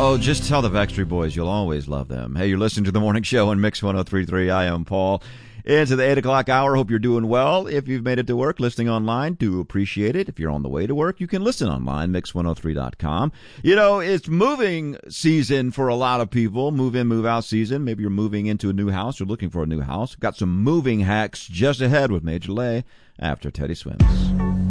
Oh, just tell the Backstreet Boys you'll always love them. Hey, you're listening to The Morning Show on Mix 103.3. I am Paul. Into the 8 o'clock hour. Hope you're doing well. If you've made it to work, listening online, do appreciate it. If you're on the way to work, you can listen online, mix103.com. You know, it's moving season for a lot of people. Move in, move out season. Maybe you're moving into a new house or looking for a new house. Got some moving hacks just ahead with Major Lay after Teddy Swims.